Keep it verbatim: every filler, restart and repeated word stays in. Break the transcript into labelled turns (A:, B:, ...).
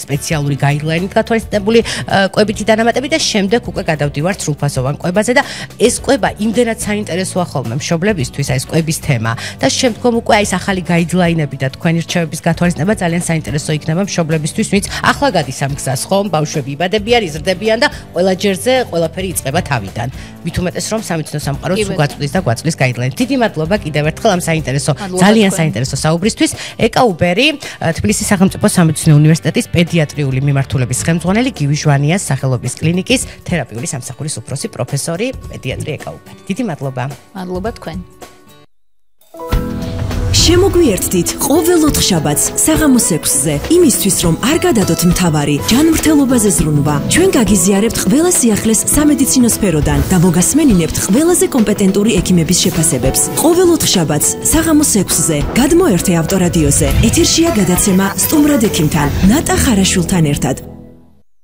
A: სპეციალური გაიდლაინით გათვალისწინებული კვებითი დანამატები და შემდეგ უკვე გადავდივართ სრულფასოვან კვებაზე და ეს კვება იმდენად საინტერესოა ხოლმე მშობლებისთვის, აი ეს კვების თემა და შემდგომ უკვე აი ეს ახალი გაიდლაინები და თქვენი რჩევების გათვალისწინება ძალიან საინტერესო იქნება მშობლებისთვის, ვინც ახლა გადის ამ გზას, ხომ? ბავშვები იბადებიან, იზრდებიან და ყველა ჯერზე ყველაფერი იწყება თავიდან. მით უმეტეს რომ სამეცნიერო სამყაროც უგვაწვდის და გვაწვდის გაიდლაინით. დიდი მადლობა კიდევ ერთხელ ამ საინტერესო, ძალიან საინტერესო საუბრისთვის. ეკა უბერი, თბილისის სახელმწიფო სამედიცინო უნივერსიტეტის პედიატრიული მიმართულების ხელმძღვანელი, გივი ჟვანიას სახელობის კლინიკის თერაპიული სამსახურის უფროსი პროფესორი, პედიატრი ეკა უბერი. დიდი მადლობა.
B: მადლობა თქვენ.
C: შემოგვიერთდით ყოველ ოთხშაბათს საღამოს ექვსზე, იმისთვის რომ არ გადადოთ მთავარი ჯანმრთელობაზე ზრუნვა. ჩვენ გაგიზიარებთ ყველა სიახლეს სამედიცინო სფეროდან და მოგასმენინებთ ყველაზე კომპეტენტური ექიმების შეფასებებს. ყოველ ოთხშაბათს საღამოს ექვსზე გადმოერთე ავტორადიოზე. ეთერშია გადაცემა სტუმრად ექიმთან, ნატა ხარაშვილთან ერთად.